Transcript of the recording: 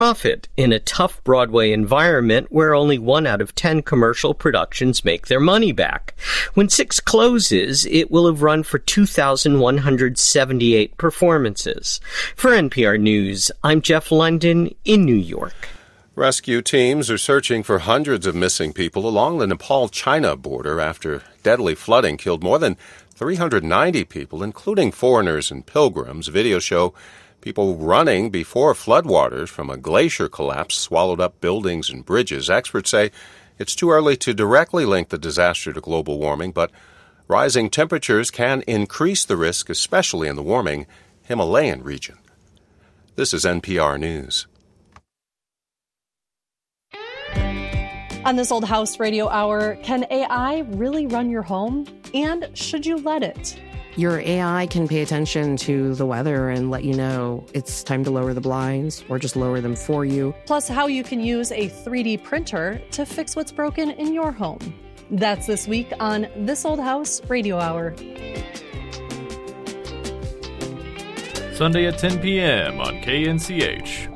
profit in a tough Broadway environment where only 1 out of 10 commercial productions make their money back. When Six closes, it will have run for 2,178 performances. For NPR News, I'm Jeff London in New York. Rescue teams are searching for hundreds of missing people along the Nepal-China border after deadly flooding killed more than 390 people, including foreigners and pilgrims. Videos show people running before floodwaters from a glacier collapse swallowed up buildings and bridges. Experts say it's too early to directly link the disaster to global warming, but rising temperatures can increase the risk, especially in the warming Himalayan region. This is NPR News. On This Old House Radio Hour, can AI really run your home? And should you let it? Your AI can pay attention to the weather and let you know it's time to lower the blinds or just lower them for you. Plus, how you can use a 3D printer to fix what's broken in your home. That's this week on This Old House Radio Hour. Sunday at 10 p.m. on KNCH.